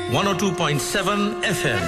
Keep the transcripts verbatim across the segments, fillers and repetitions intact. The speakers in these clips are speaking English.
one oh two point seven F M.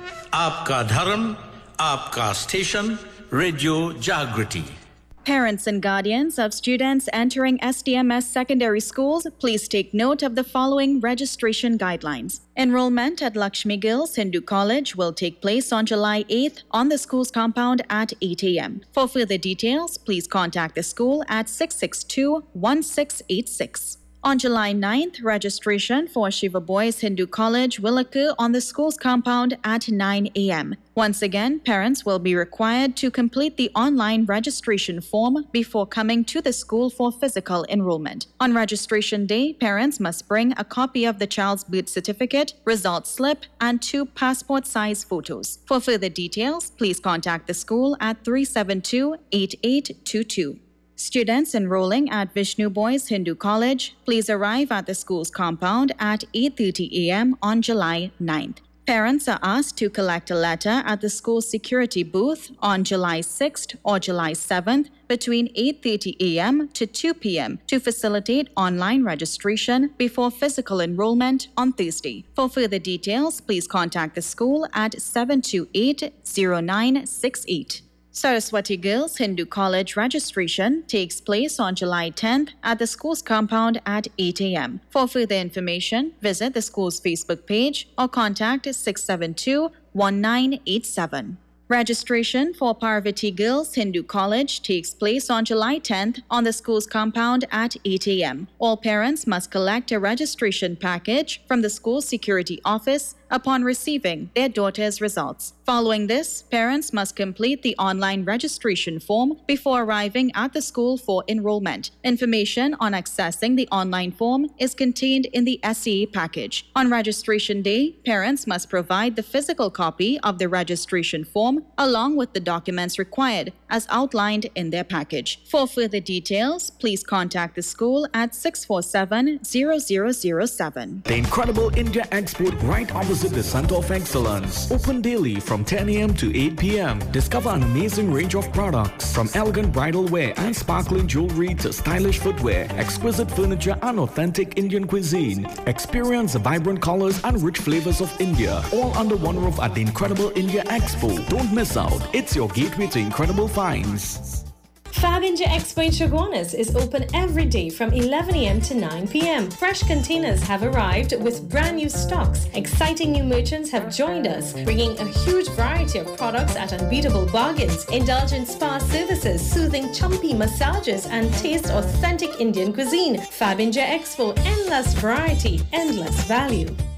आपका धर्म, आपका स्टेशन, रेडियो जागृति. Parents and guardians of students entering S D M S secondary schools, please take note of the following registration guidelines. Enrollment at Lakshmi Girls Hindu College will take place on July eighth on the school's compound at eight a.m. For further details, please contact the school at six six two, one six eight six. On July ninth, registration for Shiva Boys Hindu College will occur on the school's compound at nine a.m. Once again, parents will be required to complete the online registration form before coming to the school for physical enrollment. On registration day, parents must bring a copy of the child's birth certificate, result slip, and two passport-size photos. For further details, please contact the school at three seven two, eight eight two two. Students enrolling at Vishnu Boys Hindu College, please arrive at the school's compound at eight thirty a.m. on July ninth. Parents are asked to collect a letter at the school's security booth on July sixth or July seventh between eight thirty a.m. to two p.m. to facilitate online registration before physical enrollment on Thursday. For further details, please contact the school at seven two eight, zero nine six eight. Saraswati Girls Hindu College registration takes place on July tenth at the school's compound at eight a.m. For further information, visit the school's Facebook page or contact six seven two, one nine eight seven. Registration for Parvati Girls Hindu College takes place on July tenth on the school's compound at eight a.m. All parents must collect a registration package from the school security office upon receiving their daughter's results. Following this, parents must complete the online registration form before arriving at the school for enrollment. Information on accessing the online form is contained in the S E A package. On registration day, parents must provide the physical copy of the registration form along with the documents required as outlined in their package. For further details, please contact the school at six four seven, zero zero zero seven. The Incredible India Expo right opposite the Center of Excellence. Open daily from ten a.m. to eight p.m. Discover an amazing range of products from elegant bridal wear and sparkling jewelry to stylish footwear, exquisite furniture and authentic Indian cuisine. Experience the vibrant colors and rich flavors of India, all under one roof at the Incredible India Expo. Don't miss out. It's your gateway to incredible finds. Fab India Expo in Chaguanas is open every day from eleven a.m. to nine p.m. Fresh containers have arrived with brand new stocks. Exciting new merchants have joined us, bringing a huge variety of products at unbeatable bargains. Indulge in spa services, soothing chumpy massages, and taste authentic Indian cuisine. Fab India Expo, endless variety, endless value.